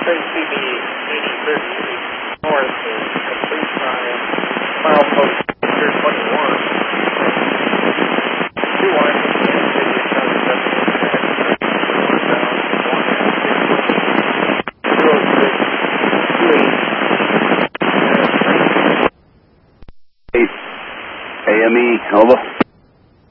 CB 8033 north is complete time. Milepost 21. 2 lines of Kansas City AME, over.